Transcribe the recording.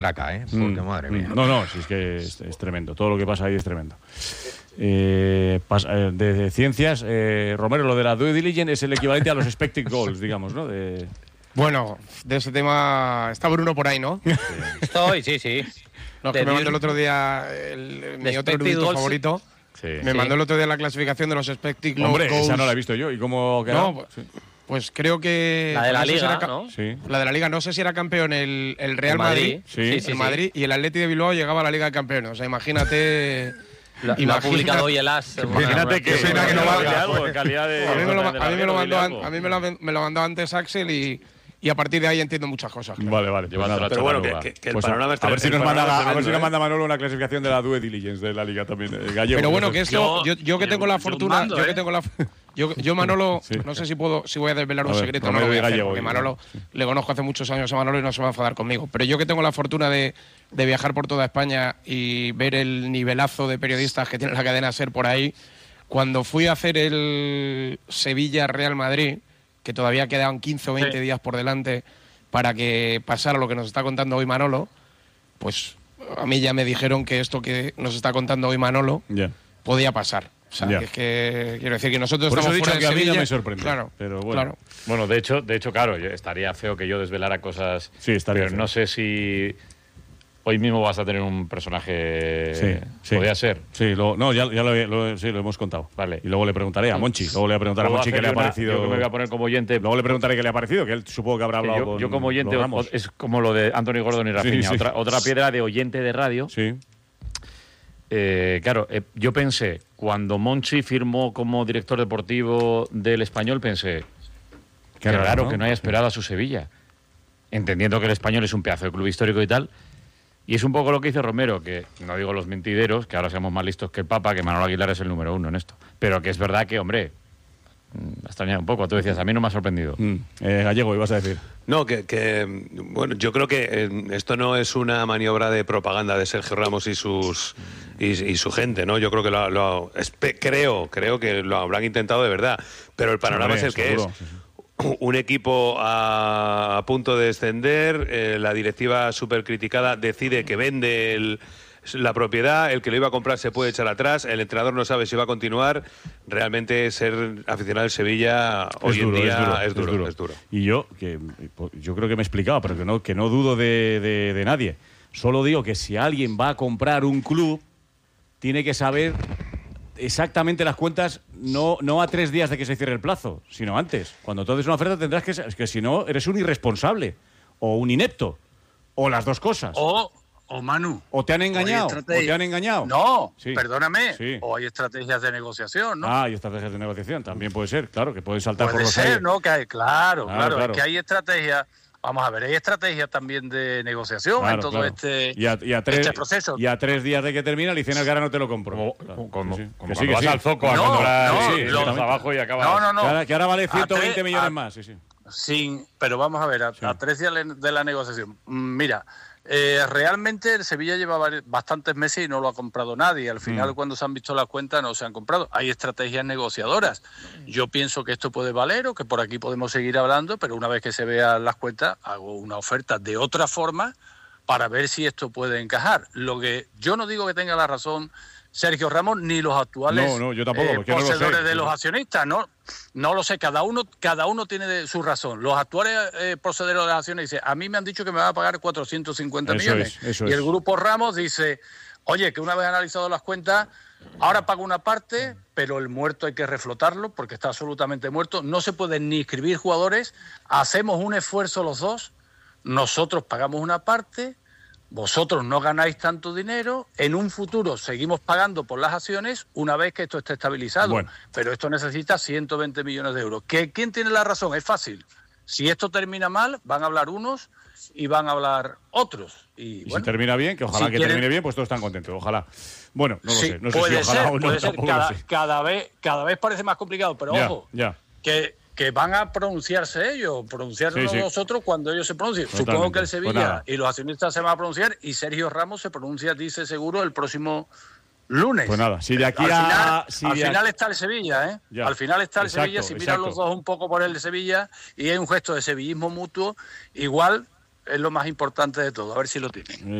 Acá, porque madre mía. No, si es que es tremendo. Todo lo que pasa ahí es tremendo. De ciencias, Romero, lo de la due diligence es el equivalente a los expected goals, digamos, ¿no? Bueno, de ese tema está Bruno por ahí, ¿no? Sí. Estoy, sí. No, que me mandó el otro día mi otro erudito favorito. Sí. Me mandó el otro día la clasificación de los expected goals. Hombre, esa no la he visto yo. ¿Y cómo quedó? No, pues creo que... La de la Liga, ¿no? Sí. La de la Liga, no sé si era campeón el Real Madrid. Sí. El Madrid y el Atleti de Bilbao llegaba a la Liga de Campeones. O sea, imagínate... Lo ha publicado hoy el AS. Imagínate que no vale algo en calidad de... A mí me lo mandó antes Axel y a partir de ahí entiendo muchas cosas. Claro. Vale. Pero bueno, que el pues panorama está... A ver si nos manda Manolo una clasificación de la due diligence de la Liga también. Gallego. Pero bueno, que esto... Yo que tengo la fortuna... Yo Manolo, sí. No sé si voy a desvelar un secreto, no lo voy a hacer, porque Manolo, le conozco hace muchos años a Manolo y no se va a enfadar conmigo. Pero yo que tengo la fortuna de viajar por toda España y ver el nivelazo de periodistas que tiene la cadena SER por ahí, cuando fui a hacer el Sevilla-Real Madrid, que todavía quedaban 15 o 20 días por delante para que pasara lo que nos está contando hoy Manolo, pues a mí ya me dijeron que esto que nos está contando hoy Manolo podía pasar. O sea, que es que quiero decir que nosotros por estamos eso he dicho fuera que de Sevilla. A mí ya me sorprende. Claro, pero bueno. Claro. Bueno, de hecho, claro, estaría feo que yo desvelara cosas. Sí, estaría pero feo. No sé si hoy mismo vas a tener un personaje. Sí. Podría ser. Sí, lo hemos contado. Vale. Y luego le preguntaré a Monchi. Luego le voy a preguntar a Monchi qué le ha parecido. Yo me voy a poner como oyente. Luego le preguntaré qué le ha parecido, que él supongo que habrá hablado con. Yo como oyente es como lo de Anthony Gordon y Rafinha. Sí. Otra piedra de oyente de radio. Sí. Claro, yo pensé, cuando Monchi firmó como director deportivo del Español, pensé, qué raro, ¿no? Que no haya esperado a su Sevilla, entendiendo que el Español es un pedazo de club histórico y tal. Y es un poco lo que dice Romero, que no digo los mentideros, que ahora seamos más listos que el Papa, que Manolo Aguilar es el número 1 en esto, pero que es verdad que, hombre, me ha extrañado un poco. Tú decías, a mí no me ha sorprendido. Gallego, ibas a decir. No, bueno, yo creo que esto no es una maniobra de propaganda de Sergio Ramos y su gente, ¿no? Yo creo que creo que lo habrán intentado de verdad, pero el panorama es el que es. Un equipo a punto de descender, la directiva súper criticada decide que vende la propiedad, el que lo iba a comprar se puede echar atrás, el entrenador no sabe si va a continuar. Realmente ser aficionado al Sevilla hoy en día es duro. Y yo creo que me he explicado, pero que no dudo de nadie. Solo digo que si alguien va a comprar un club, tiene que saber exactamente las cuentas, no a 3 días de que se cierre el plazo, sino antes. Cuando tú haces una oferta tendrás que... Es que si no, eres un irresponsable o un inepto, o las dos cosas. O Manu. O te han engañado. No, sí. Perdóname. Sí. O hay estrategias de negociación, ¿no? Hay estrategias de negociación. También puede ser, claro, que pueden saltar por los aires. Puede ser, ¿no? Que hay, claro. Es que hay estrategias. Vamos a ver, hay estrategias también de negociación en todo este proceso. Y a 3 días de que termina, le dicen al cara no te lo compro. Como vas al Zoco a comprar abajo y acabas. No. Que ahora vale 120 millones más. Pero vamos a ver, a 3 días de la negociación. Mira, realmente el Sevilla lleva bastantes meses y no lo ha comprado nadie. Al final, cuando se han visto las cuentas, no se han comprado. Hay estrategias negociadoras. Yo pienso que esto puede valer o que por aquí podemos seguir hablando, pero una vez que se vean las cuentas, hago una oferta de otra forma para ver si esto puede encajar. Lo que yo no digo que tenga la razón Sergio Ramos ni los actuales yo tampoco, poseedores no lo sé. de los accionistas, no lo sé, cada uno tiene su razón. Los actuales poseedores de las acciones dicen, a mí me han dicho que me va a pagar 450 millones. Y el grupo Ramos dice, oye, que una vez analizado las cuentas, ahora pago una parte, pero el muerto hay que reflotarlo porque está absolutamente muerto, no se pueden ni inscribir jugadores, hacemos un esfuerzo los dos, nosotros pagamos una parte, vosotros no ganáis tanto dinero, en un futuro seguimos pagando por las acciones una vez que esto esté estabilizado. Bueno. Pero esto necesita 120 millones de euros. ¿Quién tiene la razón? Es fácil. Si esto termina mal, van a hablar unos y van a hablar otros. Y si termina bien, que ojalá termine bien, pues todos están contentos. Ojalá. Bueno, no lo sé. No sé si ojalá o no. Puede ser. Cada vez parece más complicado, pero ojo, que van a pronunciarse ellos, nosotros cuando ellos se pronuncien. Totalmente. Supongo que el Sevilla y los accionistas se van a pronunciar y Sergio Ramos se pronuncia, dice seguro, el próximo lunes. Pues nada, si de aquí al final está el Sevilla, ¿eh? Al final está el Sevilla, si miran los dos un poco por el de Sevilla y hay un gesto de sevillismo mutuo, igual es lo más importante de todo, a ver si lo tienen.